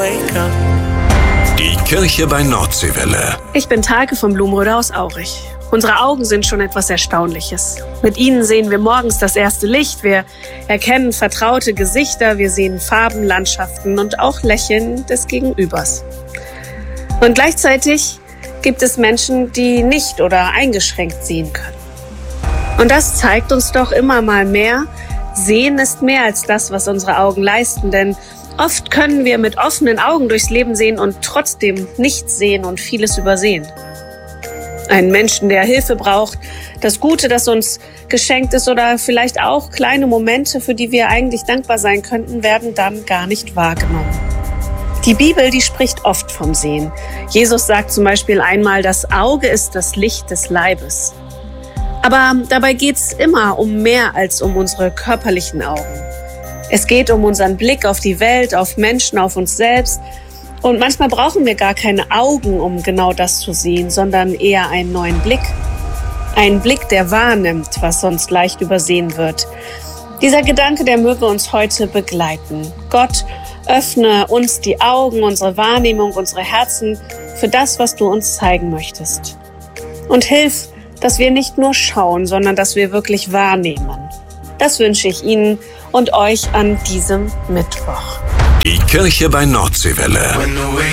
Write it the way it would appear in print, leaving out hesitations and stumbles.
Die Kirche bei Nordseewelle. Ich bin Talke vom Blumröder aus Aurich. Unsere Augen sind schon etwas Erstaunliches. Mit ihnen sehen wir morgens das erste Licht, wir erkennen vertraute Gesichter, wir sehen Farben, Landschaften und auch Lächeln des Gegenübers. Und gleichzeitig gibt es Menschen, die nicht oder eingeschränkt sehen können. Und das zeigt uns doch immer mal mehr, Sehen ist mehr als das, was unsere Augen leisten, denn oft können wir mit offenen Augen durchs Leben sehen und trotzdem nichts sehen und vieles übersehen. Einen Menschen, der Hilfe braucht, das Gute, das uns geschenkt ist oder vielleicht auch kleine Momente, für die wir eigentlich dankbar sein könnten, werden dann gar nicht wahrgenommen. Die Bibel, die spricht oft vom Sehen. Jesus sagt zum Beispiel einmal, das Auge ist das Licht des Leibes. Aber dabei geht es immer um mehr als um unsere körperlichen Augen. Es geht um unseren Blick auf die Welt, auf Menschen, auf uns selbst. Und manchmal brauchen wir gar keine Augen, um genau das zu sehen, sondern eher einen neuen Blick. Einen Blick, der wahrnimmt, was sonst leicht übersehen wird. Dieser Gedanke, der möge uns heute begleiten. Gott, öffne uns die Augen, unsere Wahrnehmung, unsere Herzen für das, was du uns zeigen möchtest. Und hilf, dass wir nicht nur schauen, sondern dass wir wirklich wahrnehmen. Das wünsche ich Ihnen und euch an diesem Mittwoch. Die Kirche bei Nordseewelle.